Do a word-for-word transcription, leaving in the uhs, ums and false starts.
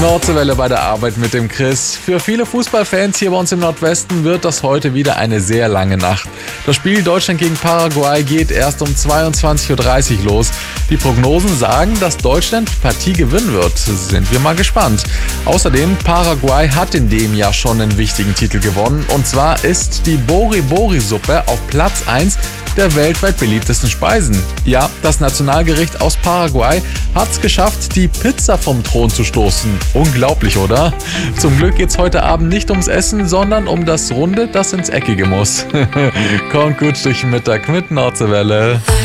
Nordseewelle bei der Arbeit mit dem Chris. Für viele Fußballfans hier bei uns im Nordwesten wird das heute wieder eine sehr lange Nacht. Das Spiel Deutschland gegen Paraguay geht erst um zweiundzwanzig Uhr dreißig los. Die Prognosen sagen, dass Deutschland die Partie gewinnen wird. Sind wir mal gespannt. Außerdem, Paraguay hat in dem Jahr schon einen wichtigen Titel gewonnen. Und zwar ist die Bori-Bori-Suppe auf Platz eins der weltweit beliebtesten Speisen. Ja, das Nationalgericht aus Paraguay hat es geschafft, die Pizza vom Thron zu stoßen. Unglaublich, oder? Zum Glück geht's heute Abend nicht ums Essen, sondern um das Runde, das ins Eckige muss. Kommt gut durch den Mittag mit Nordseewelle.